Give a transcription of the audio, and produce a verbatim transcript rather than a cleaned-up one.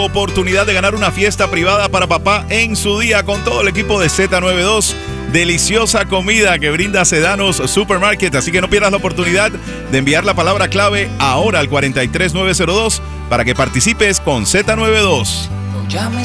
Oportunidad de ganar una fiesta privada para papá en su día con todo el equipo de Z noventa y dos. Deliciosa comida que brinda Sedanos Supermarket. Así que no pierdas la oportunidad de enviar la palabra clave ahora al cuatro tres nueve cero dos para que participes con Z noventa y dos.